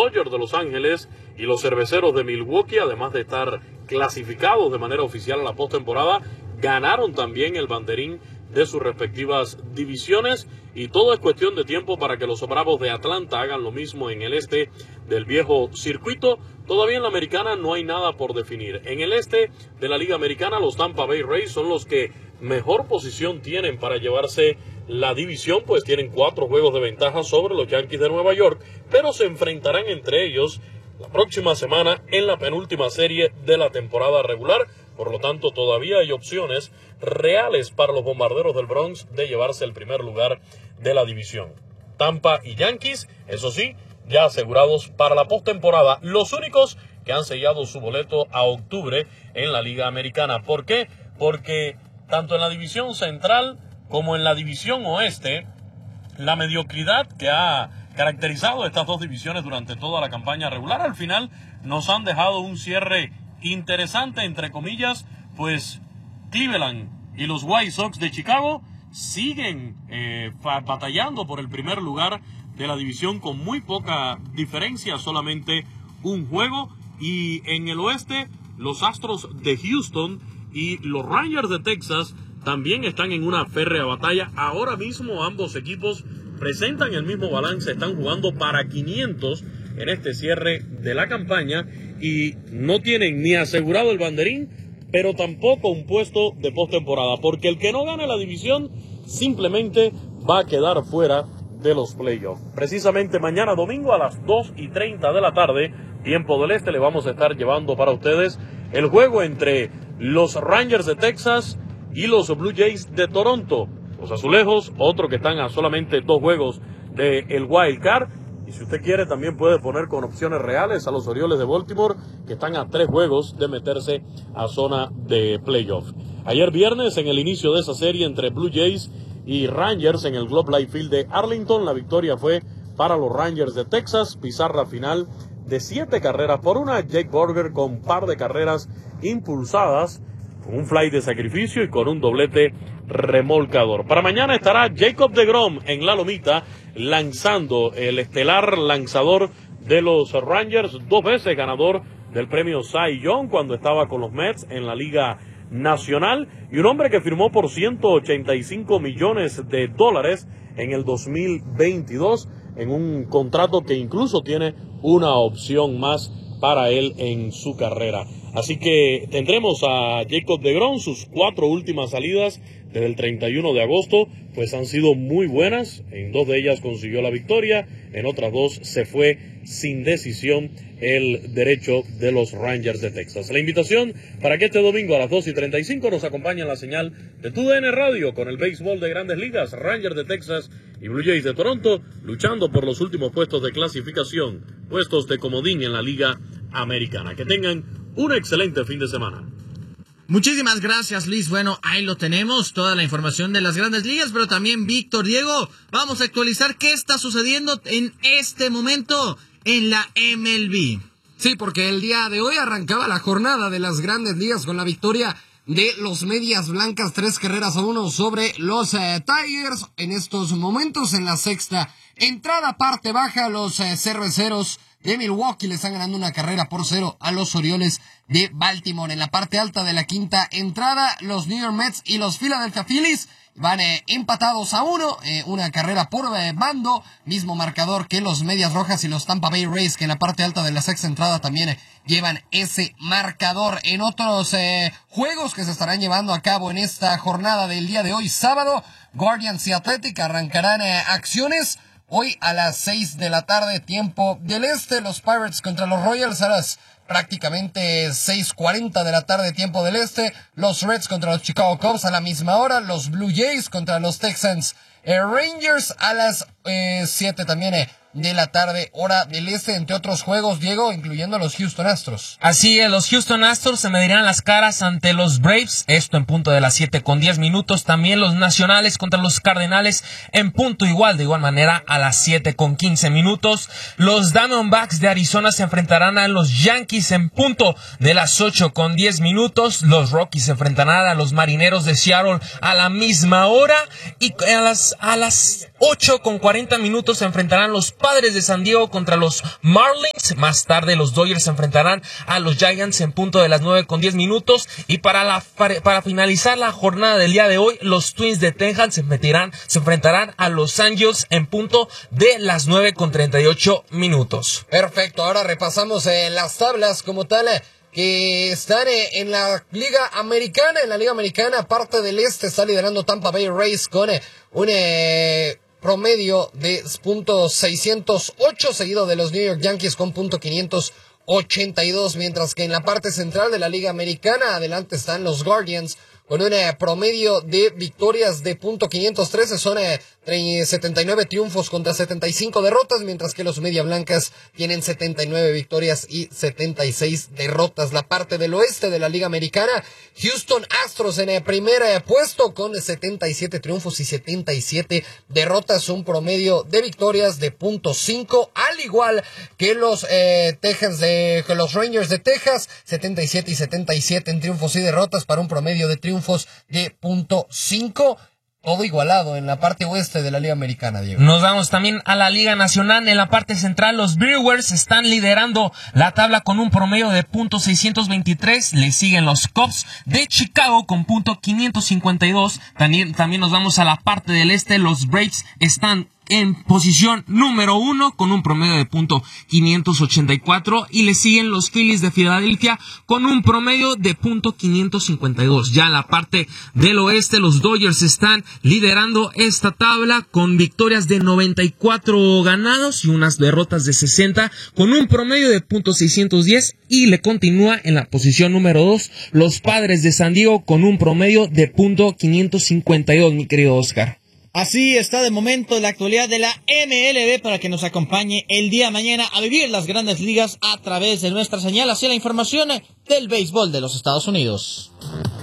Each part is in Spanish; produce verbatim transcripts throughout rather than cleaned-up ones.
Dodgers de Los Ángeles y los Cerveceros de Milwaukee, además de estar clasificados de manera oficial a la postemporada, ganaron también el banderín de sus respectivas divisiones, y todo es cuestión de tiempo para que los Bravos de Atlanta hagan lo mismo en el este del viejo circuito. Todavía en la americana no hay nada por definir. En el este de la Liga Americana, los Tampa Bay Rays son los que mejor posición tienen para llevarse la división, pues tienen cuatro juegos de ventaja sobre los Yankees de Nueva York, pero se enfrentarán entre ellos la próxima semana en la penúltima serie de la temporada regular. Por lo tanto, todavía hay opciones reales para los Bombarderos del Bronx de llevarse el primer lugar de la división. Tampa y Yankees, eso sí, ya asegurados para la postemporada, los únicos que han sellado su boleto a octubre en la Liga Americana. ¿Por qué? Porque tanto en la división central como en la división oeste, la mediocridad que ha caracterizado estas dos divisiones durante toda la campaña regular, al final nos han dejado un cierre interesante, entre comillas, pues Cleveland y los White Sox de Chicago siguen eh, batallando por el primer lugar de la división con muy poca diferencia, solamente un juego. Y en el oeste, los Astros de Houston y los Rangers de Texas también están en una férrea batalla. Ahora mismo ambos equipos presentan el mismo balance, están jugando para quinientos en este cierre de la campaña y no tienen ni asegurado el banderín, pero tampoco un puesto de postemporada, porque el que no gane la división simplemente va a quedar fuera de los playoffs. Precisamente mañana domingo a las dos y treinta de la tarde, tiempo del este, le vamos a estar llevando para ustedes el juego entre los Rangers de Texas y los Blue Jays de Toronto. Los Azulejos, otro que están a solamente dos juegos del Wild Card. Y si usted quiere, también puede poner con opciones reales a los Orioles de Baltimore, que están a tres juegos de meterse a zona de playoff. Ayer viernes, en el inicio de esa serie entre Blue Jays y Rangers en el Globe Life Field de Arlington, la victoria fue para los Rangers de Texas. Pizarra final de siete carreras por una. Jake Burger con par de carreras impulsadas, con un fly de sacrificio y con un doblete remolcador. Para mañana estará Jacob deGrom en la lomita, lanzando, el estelar lanzador de los Rangers, dos veces ganador del premio Cy Young cuando estaba con los Mets en la Liga Nacional, y un hombre que firmó por ciento ochenta y cinco millones de dólares en el dos mil veintidós, en un contrato que incluso tiene una opción más para él en su carrera. Así que tendremos a Jacob deGrom. Sus cuatro últimas salidas desde el treinta y uno de agosto pues han sido muy buenas. En dos de ellas consiguió la victoria, en otras dos se fue sin decisión el derecho de los Rangers de Texas. La invitación para que este domingo a las dos y treinta y cinco nos acompañe en la señal de T U D N Radio con el béisbol de Grandes Ligas. Rangers de Texas y Blue Jays de Toronto luchando por los últimos puestos de clasificación, puestos de comodín en la Liga Americana. Que tengan un excelente fin de semana. Muchísimas gracias, Liz. Bueno, ahí lo tenemos, toda la información de las Grandes Ligas, pero también, Víctor, Diego, vamos a actualizar qué está sucediendo en este momento en la M L B. Sí, porque el día de hoy arrancaba la jornada de las Grandes Ligas con la victoria de los Medias Blancas, tres carreras a uno sobre los eh, Tigers. En estos momentos, en la sexta entrada, parte baja, los eh, Cerveceros de Milwaukee le están ganando una carrera por cero a los Orioles de Baltimore. En la parte alta de la quinta entrada, los New York Mets y los Philadelphia Phillies van eh, empatados a uno, eh, una carrera por eh, bando, mismo marcador que los Medias Rojas y los Tampa Bay Rays, que en la parte alta de la sexta entrada también eh, llevan ese marcador. En otros eh, juegos que se estarán llevando a cabo en esta jornada del día de hoy, sábado, Guardians y Athletic arrancarán eh, acciones hoy a las seis de la tarde, tiempo del este. Los Pirates contra los Royals a las prácticamente seis cuarenta de la tarde, tiempo del este. Los Reds contra los Chicago Cubs a la misma hora. Los Blue Jays contra los Texans eh, Rangers a las eh, siete también eh, de la tarde, hora del este, entre otros juegos, Diego, incluyendo los Houston Astros. Así es, los Houston Astros se medirán las caras ante los Braves, esto en punto de las siete con diez minutos. También los Nacionales contra los Cardenales en punto igual, de igual manera a las siete con quince minutos. Los Diamondbacks de Arizona se enfrentarán a los Yankees en punto de las ocho con diez minutos. Los Rockies se enfrentarán a los Marineros de Seattle a la misma hora, y a las, a las ocho con cuarenta minutos se enfrentarán los Padres de San Diego contra los Marlins. Más tarde los Dodgers se enfrentarán a los Giants en punto de las nueve con diez minutos. Y para la para, para finalizar la jornada del día de hoy, los Twins de Texas se enfrentarán, se enfrentarán a los Angels en punto de las nueve con treinta y ocho minutos. Perfecto, ahora repasamos eh, las tablas como tal. Eh. que están eh, en la Liga Americana. En la Liga Americana, parte del este, está liderando Tampa Bay Rays con eh, un eh, promedio de punto seiscientos ocho, seguido de los New York Yankees con punto quinientos ochenta y dos, mientras que en la parte central de la Liga Americana, adelante están los Guardians con un eh, promedio de victorias de punto quinientos trece, son eh, setenta y nueve triunfos contra setenta y cinco derrotas, mientras que los Media Blancas tienen setenta y nueve victorias y setenta y seis derrotas. La parte del oeste de la Liga Americana, Houston Astros en el primer eh, puesto con setenta y siete triunfos y setenta y siete derrotas, un promedio de victorias de punto cinco, al igual que los eh, Texans de que los Rangers de Texas, setenta y siete y setenta y siete en triunfos y derrotas para un promedio de triunfos de punto cinco. Todo igualado en la parte oeste de la Liga Americana, Diego. Nos vamos también a la Liga Nacional. En la parte central, los Brewers están liderando la tabla con un promedio de punto seiscientos veintitrés. Le siguen los Cubs de Chicago con punto quinientos cincuenta y dos. También, también nos vamos a la parte del este. Los Braves están en posición número uno con un promedio de punto quinientos ochenta y cuatro, y le siguen los Phillies de Filadelfia con un promedio de punto quinientos cincuenta y dos. Ya en la parte del oeste, los Dodgers están liderando esta tabla con victorias de noventa y cuatro ganados y unas derrotas de sesenta, con un promedio de punto seiscientos diez, y le continúa en la posición número dos los Padres de San Diego con un promedio de punto quinientos cincuenta y dos, mi querido Oscar. Así está de momento la actualidad de la M L B, para que nos acompañe el día de mañana a vivir las grandes ligas a través de nuestra señal hacia la información del béisbol de los Estados Unidos.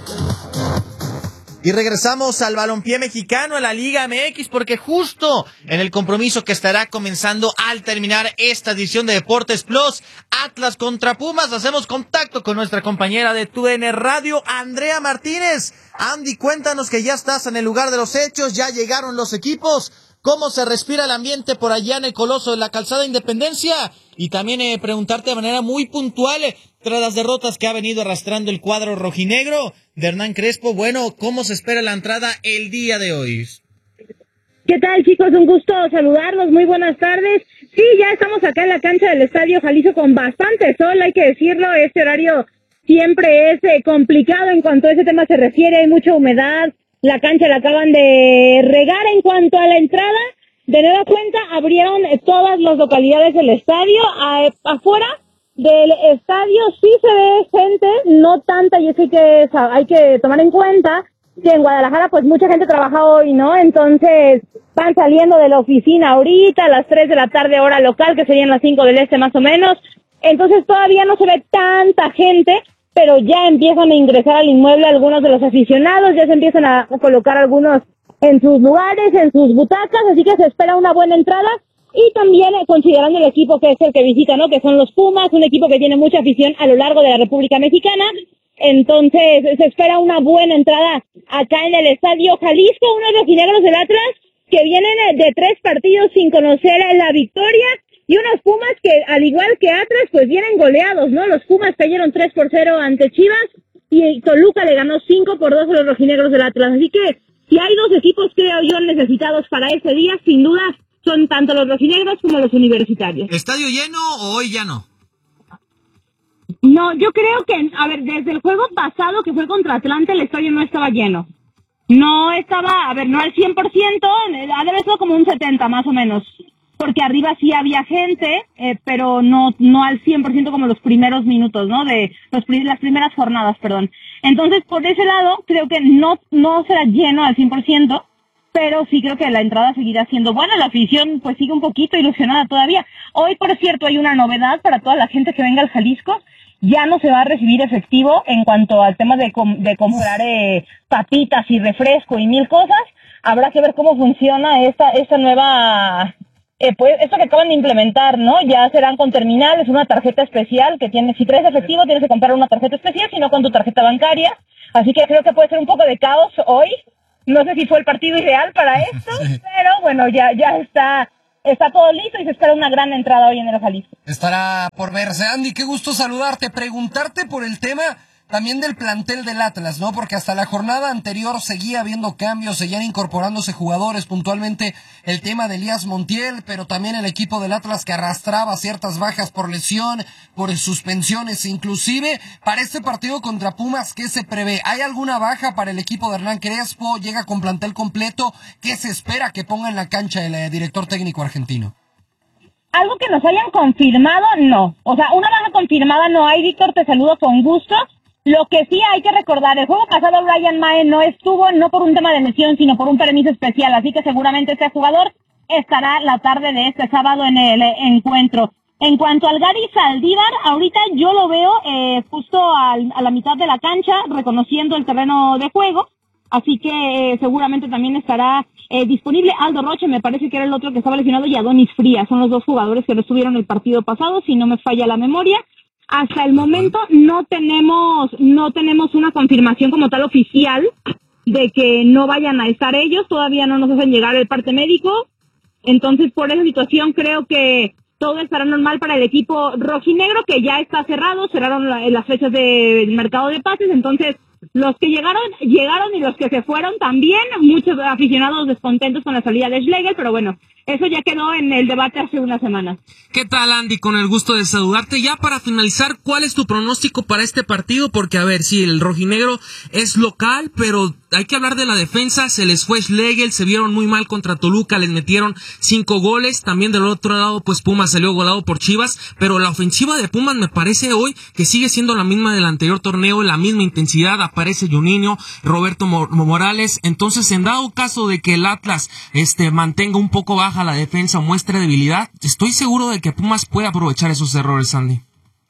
Y regresamos al balompié mexicano, a la Liga M X, porque justo en el compromiso que estará comenzando al terminar esta edición de Deportes Plus, Atlas contra Pumas, hacemos contacto con nuestra compañera de T U D N Radio, Andrea Martínez. Andy, cuéntanos que ya estás en el lugar de los hechos, ya llegaron los equipos. ¿Cómo se respira el ambiente por allá en el Coloso de la Calzada Independencia? Y también eh, preguntarte de manera muy puntual, eh, tras las derrotas que ha venido arrastrando el cuadro rojinegro de Hernán Crespo, bueno, ¿cómo se espera la entrada el día de hoy? ¿Qué tal, chicos? Un gusto saludarlos, muy buenas tardes. Sí, ya estamos acá en la cancha del Estadio Jalisco con bastante sol, hay que decirlo. Este horario siempre es eh, complicado en cuanto a ese tema se refiere, hay mucha humedad. La cancha la acaban de regar. En cuanto a la entrada, de nueva cuenta abrieron todas las localidades del estadio. A, afuera del estadio sí se ve gente, no tanta, y eso hay que, hay que tomar en cuenta que en Guadalajara pues mucha gente trabaja hoy, ¿no? Entonces van saliendo de la oficina ahorita a las tres de la tarde hora local, que serían las cinco del este más o menos. Entonces todavía no se ve tanta gente, pero ya empiezan a ingresar al inmueble algunos de los aficionados, ya se empiezan a colocar algunos en sus lugares, en sus butacas, así que se espera una buena entrada. Y también eh, considerando el equipo que es el que visita, ¿no? Que son los Pumas, un equipo que tiene mucha afición a lo largo de la República Mexicana. Entonces se espera una buena entrada acá en el Estadio Jalisco, unos rojinegros del Atlas que vienen de tres partidos sin conocer la victoria, y unos Pumas que, al igual que Atlas, pues vienen goleados, ¿no? Los Pumas cayeron tres por cero ante Chivas, y Toluca le ganó cinco por dos a los rojinegros del Atlas. Así que si hay dos equipos, creo yo, necesitados para ese día, sin duda son tanto los rojinegros como los universitarios. ¿Estadio lleno o hoy ya no? No, yo creo que, a ver, desde el juego pasado que fue contra Atlante, el estadio no estaba lleno. No estaba, a ver, no al cien por ciento, ha de haber sido como un setenta más o menos. Porque arriba sí había gente, eh, pero no no al cien por ciento como los primeros minutos, ¿no? De los las primeras jornadas, perdón. Entonces, por ese lado, creo que no no será lleno al cien por ciento, pero sí creo que la entrada seguirá siendo buena. La afición pues sigue un poquito ilusionada todavía. Hoy, por cierto, hay una novedad para toda la gente que venga al Jalisco. Ya no se va a recibir efectivo en cuanto al tema de, com- de comprar eh, papitas y refresco y mil cosas. Habrá que ver cómo funciona esta esta nueva... Eh, pues esto que acaban de implementar, ¿no? Ya serán con terminales, una tarjeta especial que tiene, si traes efectivo tienes que comprar una tarjeta especial, si no con tu tarjeta bancaria. Así que creo que puede ser un poco de caos hoy, no sé si fue el partido ideal para esto, sí. pero bueno, ya, ya está, está todo listo y se espera una gran entrada hoy en el Jalisco. Estará por verse. Andy, qué gusto saludarte, preguntarte por el tema también del plantel del Atlas, ¿no? Porque hasta la jornada anterior seguía habiendo cambios, seguían incorporándose jugadores, puntualmente el tema de Elías Montiel, pero también el equipo del Atlas que arrastraba ciertas bajas por lesión, por suspensiones, inclusive para este partido contra Pumas, ¿qué se prevé? ¿Hay alguna baja para el equipo de Hernán Crespo? ¿Llega con plantel completo? ¿Qué se espera que ponga en la cancha el eh, director técnico argentino? Algo que nos hayan confirmado, no. O sea, una baja confirmada no hay, Víctor, te saludo con gusto. Lo que sí hay que recordar, el juego pasado Brian Mae no estuvo, no por un tema de lesión, sino por un permiso especial, así que seguramente este jugador estará la tarde de este sábado en el encuentro. En cuanto al Gary Saldívar, ahorita yo lo veo eh, justo al, a la mitad de la cancha, reconociendo el terreno de juego, así que eh, seguramente también estará eh, disponible. Aldo Roche me parece que era el otro que estaba lesionado, y Adonis Frías, son los dos jugadores que no estuvieron el partido pasado, si no me falla la memoria. Hasta el momento no tenemos no tenemos una confirmación como tal oficial de que no vayan a estar ellos, todavía no nos hacen llegar el parte médico, entonces por esa situación creo que todo estará normal para el equipo rojinegro, que ya está cerrado, cerraron la, las fechas del mercado de pases, entonces los que llegaron, llegaron y los que se fueron también, muchos aficionados descontentos con la salida de Schlegel, pero bueno, eso ya quedó en el debate hace una semana. ¿Qué tal, Andy? Con el gusto de saludarte. Ya para finalizar, ¿cuál es tu pronóstico para este partido? Porque, a ver, sí, el rojinegro es local, pero hay que hablar de la defensa. Se les fue Schlegel, se vieron muy mal contra Toluca, les metieron cinco goles. También del otro lado, pues Pumas salió golado por Chivas, pero la ofensiva de Pumas me parece hoy que sigue siendo la misma del anterior torneo, la misma intensidad. Aparece Juninho, Roberto Morales. Entonces, en dado caso de que el Atlas este mantenga un poco baja la defensa o muestre debilidad, estoy seguro de que Pumas puede aprovechar esos errores, Andy.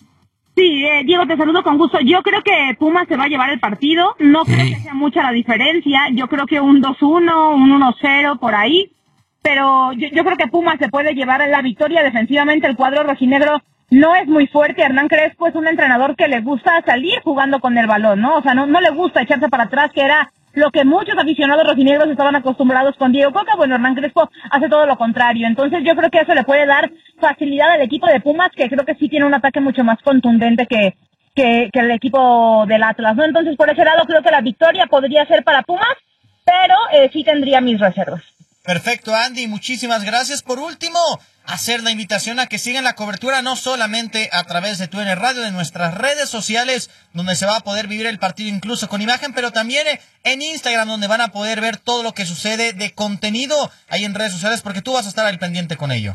Sí, eh, Diego, te saludo con gusto. Yo creo que Pumas se va a llevar el partido. No hey. creo que sea mucha la diferencia. Yo creo que un dos uno, un uno cero por ahí. Pero yo, yo creo que Pumas se puede llevar la victoria. Defensivamente el cuadro rojinegro no es muy fuerte. Hernán Crespo es un entrenador que le gusta salir jugando con el balón, ¿no? O sea, no, no le gusta echarse para atrás, que era lo que muchos aficionados rojinegros estaban acostumbrados con Diego Coca. Bueno, Hernán Crespo hace todo lo contrario. Entonces yo creo que eso le puede dar facilidad al equipo de Pumas, que creo que sí tiene un ataque mucho más contundente que, que, que el equipo del Atlas, ¿no? Entonces por ese lado creo que la victoria podría ser para Pumas, pero eh, sí tendría mis reservas. Perfecto, Andy, muchísimas gracias. Por último, hacer la invitación a que sigan la cobertura no solamente a través de Tu N Radio, de nuestras redes sociales, donde se va a poder vivir el partido incluso con imagen, pero también en Instagram, donde van a poder ver todo lo que sucede de contenido ahí en redes sociales, porque tú vas a estar al pendiente con ello.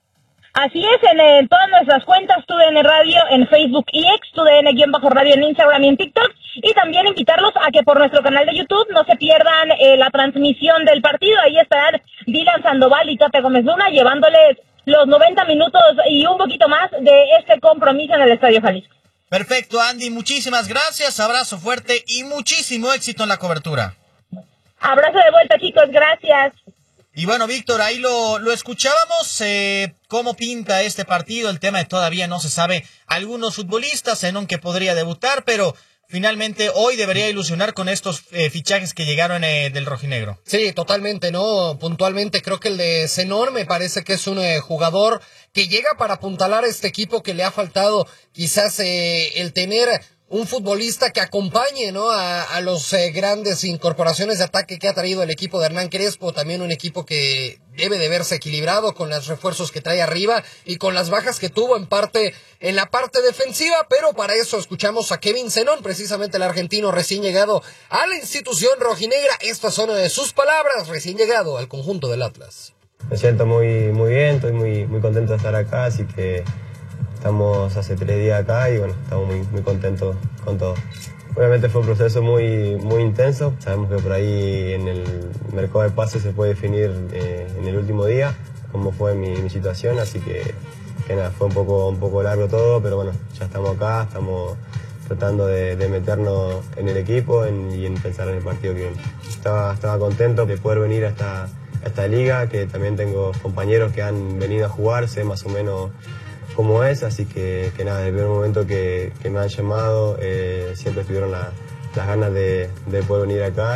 Así es, en, en todas nuestras cuentas, Tu D N Radio en Facebook y X, Tu D N-Radio en Instagram y en TikTok, y también invitarlos a que por nuestro canal de YouTube no se pierdan eh, la transmisión del partido. Ahí estarán Dylan Sandoval y Tate Gómez Luna llevándoles los noventa minutos y un poquito más de este compromiso en el Estadio Jalisco. Perfecto, Andy, muchísimas gracias, abrazo fuerte y muchísimo éxito en la cobertura. Abrazo de vuelta, chicos, gracias. Y bueno, Víctor, ahí lo, lo escuchábamos, eh, cómo pinta este partido, el tema de todavía no se sabe, algunos futbolistas, Zenón que podría debutar, pero finalmente hoy debería ilusionar con estos eh, fichajes que llegaron eh, del rojinegro. Sí, totalmente, ¿no? Puntualmente creo que el de Zenón me parece que es un eh, jugador que llega para apuntalar a este equipo, que le ha faltado quizás eh, el tener un futbolista que acompañe, ¿no? A, a los eh, grandes incorporaciones de ataque que ha traído el equipo de Hernán Crespo, también un equipo que debe de verse equilibrado con los refuerzos que trae arriba y con las bajas que tuvo en parte en la parte defensiva, pero para eso escuchamos a Kevin Zenón, precisamente el argentino recién llegado a la institución rojinegra. Estas son de sus palabras, recién llegado al conjunto del Atlas. Me siento muy, muy bien, estoy muy, muy contento de estar acá, así que estamos hace tres días acá y bueno, estamos muy, muy contentos con todo. Obviamente fue un proceso muy, muy intenso. Sabemos que por ahí en el mercado de pases se puede definir eh, en el último día cómo fue mi, mi situación, así que, que nada, fue un poco, un poco largo todo, pero bueno, ya estamos acá, estamos tratando de, de meternos en el equipo en, y en pensar en el partido que viene. Estaba, estaba contento de poder venir a esta, a esta liga, que también tengo compañeros que han venido a jugar, sé más o menos como es, así que, que nada, desde el primer momento que, que me han llamado, eh, siempre tuvieron la, las ganas de, de poder venir acá y bueno,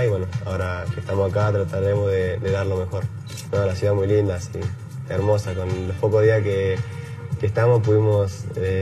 ahora que estamos acá trataremos de, de dar lo mejor. No, la ciudad muy linda, sí, hermosa, con los pocos días que, que estamos pudimos... Eh,